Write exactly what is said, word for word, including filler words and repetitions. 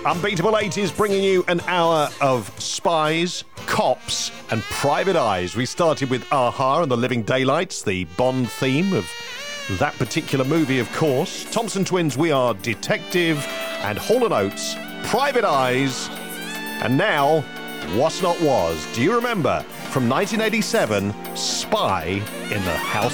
Unbeatable eighties bringing you an hour of spies, cops and private eyes. We started with a-ha and the Living Daylights, the Bond theme of that particular movie, of course. Thompson Twins, We Are Detective, and Hall and Oates, Private Eyes. And now, What's Not Was. Do you remember from nineteen eighty-seven, Spy in the House